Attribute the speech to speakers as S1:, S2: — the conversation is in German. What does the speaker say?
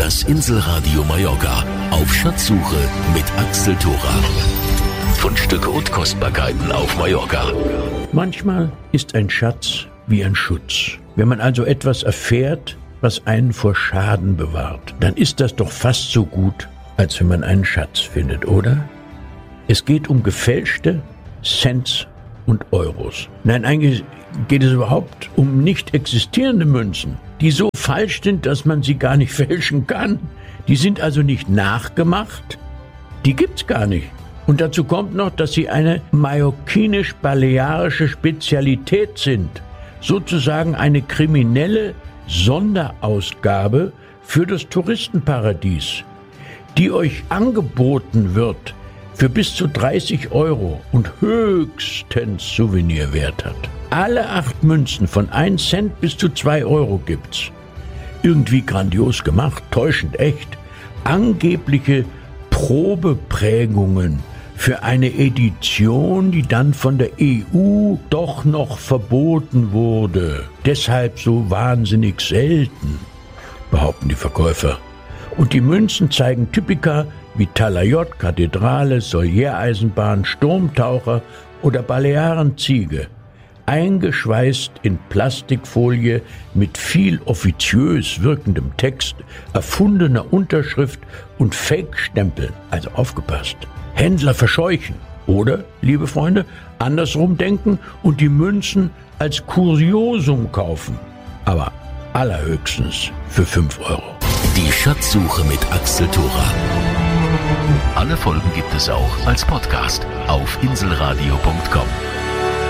S1: Das Inselradio Mallorca auf Schatzsuche mit Axel Thora. Fundstücke und Kostbarkeiten auf Mallorca.
S2: Manchmal ist ein Schatz wie ein Schutz. Wenn man also etwas erfährt, was einen vor Schaden bewahrt, dann ist das doch fast so gut, als wenn man einen Schatz findet, oder? Es geht um gefälschte Cents und Euros. Nein, eigentlich geht es überhaupt um nicht existierende Münzen, die so falsch sind, dass man sie gar nicht fälschen kann. Die sind also nicht nachgemacht, die gibt's gar nicht. Und dazu kommt noch, dass sie eine mallorquinisch-balearische Spezialität sind, sozusagen eine kriminelle Sonderausgabe für das Touristenparadies, die euch angeboten wird für bis zu 30 € und höchstens Souvenirwert hat. Alle 8 Münzen von 1 Cent bis zu 2 € gibt's. Irgendwie grandios gemacht, täuschend echt. Angebliche Probeprägungen für eine Edition, die dann von der EU doch noch verboten wurde. Deshalb so wahnsinnig selten, behaupten die Verkäufer. Und die Münzen zeigen Typika wie Talayot, Kathedrale, Solier-Eisenbahn, Sturmtaucher oder Balearenziege, eingeschweißt in Plastikfolie mit viel offiziös wirkendem Text, erfundener Unterschrift und Fake-Stempeln. Also aufgepasst. Händler verscheuchen oder, liebe Freunde, andersrum denken und die Münzen als Kuriosum kaufen. Aber allerhöchstens für 5 €.
S1: Die Schatzsuche mit Axel Thora. Alle Folgen gibt es auch als Podcast auf inselradio.com.